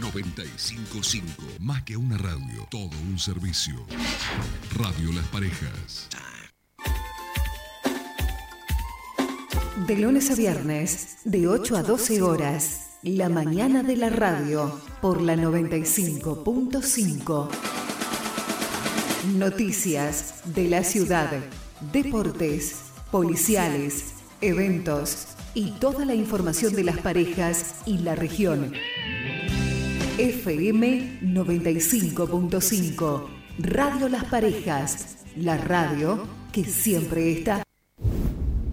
95.5, más que una radio, todo un servicio. Radio Las Parejas. De lunes a viernes, de 8 a 12 horas, la mañana de la radio, por la 95.5. Noticias de la ciudad, deportes, policiales, eventos y toda la información de las parejas y la región. FM 95.5, Radio Las Parejas, la radio que siempre está.